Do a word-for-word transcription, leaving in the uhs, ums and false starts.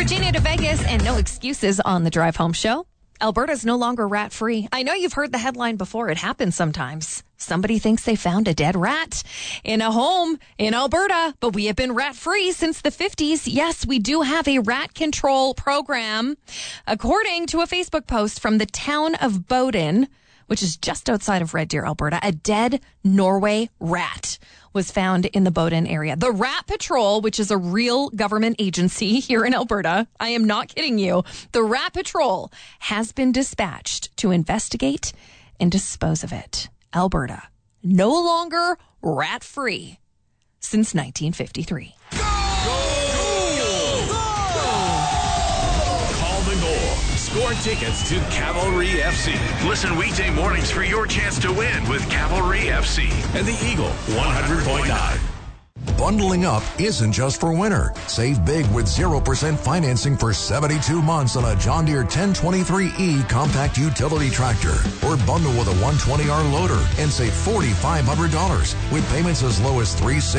Virginia to Vegas and no excuses on the Drive Home Show. Alberta's no longer rat-free. I know you've heard the headline before. It happens sometimes. Somebody thinks they found a dead rat in a home in Alberta, but we have been rat-free since the fifties. Yes, we do have a rat control program. According to a Facebook post from the town of Bowden, which is just outside of Red Deer, Alberta, a dead Norway rat was found in the Bowden area. The Rat Patrol, which is a real government agency here in Alberta, I am not kidding you, the Rat Patrol has been dispatched to investigate and dispose of it. Alberta, no longer rat-free since nineteen fifty-three. Score tickets to Cavalry F C. Listen weekday mornings for your chance to win with Cavalry F C and the Eagle one hundred point nine. Bundling up isn't just for winter. Save big with zero percent financing for seventy-two months on a John Deere ten twenty-three E compact utility tractor. Or bundle with a one twenty R loader and save four thousand five hundred dollars with payments as low as three hundred sixty dollars.